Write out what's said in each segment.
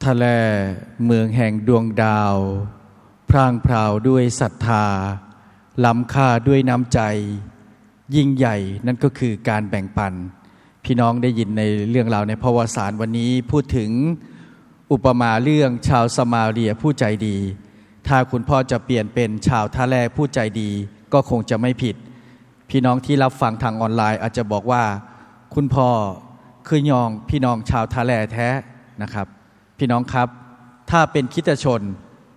ทะเลเมืองแห่งดวงดาวพร่างพราวด้วยศรัทธาล้ำค่าด้วยน้ำใจยิ่งใหญ่นั่นก็คือการแบ่งปันพี่น้องได้ยินในเรื่องราวในประวัติศาสตร์วันนี้พูดถึงอุปมาเรื่องชาวสมาเรียผู้ใจดีถ้าคุณพ่อจะเปลี่ยนเป็นชาวท่าแร่ผู้ใจดีก็คงจะไม่ผิดพี่น้องที่รับฟังทางออนไลน์อาจจะบอกว่าคุณพ่อคือยองพี่น้องชาวท่าแร่แท้นะครับพี่น้องครับถ้าเป็นคริสตชน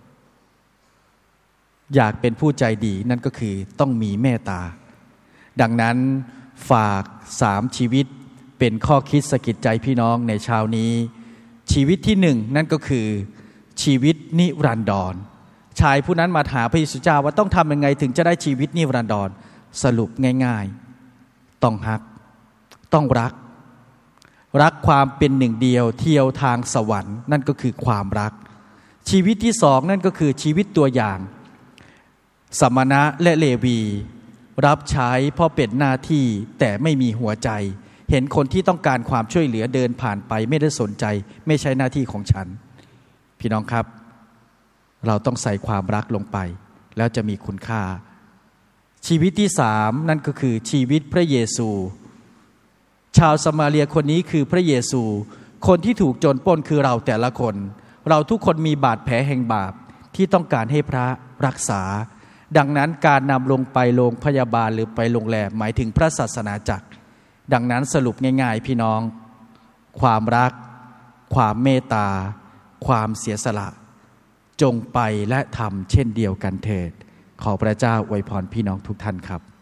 อยากเป็นผู้ใจดีนั่นก็คือต้องมีเมตตาดังนั้นฝาก3ชีวิตเป็นข้อคิดสะกิดใจพี่น้องในเช้านี้ชีวิตที่1นั่นก็คือชีวิตนิรันดรชายผู้นั้นมาหาพระเยซูเจ้าว่าต้องทำยังไงถึงจะได้ชีวิตนิรันดรสรุปง่ายๆต้องฮักต้องรักความเป็นหนึ่งเดียวเที่ยวทางสวรรค์นั่นก็คือความรักชีวิตที่2นั่นก็คือชีวิตตัวอย่างสมณะและเลวีรับใช้เพราะเป็นหน้าที่แต่ไม่มีหัวใจเห็นคนที่ต้องการความช่วยเหลือเดินผ่านไปไม่ได้สนใจไม่ใช่หน้าที่ของฉันพี่น้องครับเราต้องใส่ความรักลงไปแล้วจะมีคุณค่าชีวิตที่3นั่นก็คือชีวิตพระเยซูชาวสมาเรียคนนี้คือพระเยซูคนที่ถูกโจรปล้นคือเราแต่ละคนเราทุกคนมีบาดแผลแห่งบาปที่ต้องการให้พระรักษาดังนั้นการนำลงไปโรงพยาบาลหรือไปโรงแรมหมายถึงพระศาสนาจักรดังนั้นสรุปง่ายๆพี่น้องความรักความเมตตาความเสียสละจงไปและทำเช่นเดียวกันเถิดขอพระเจ้าอวยพรพี่น้องทุกท่านครับ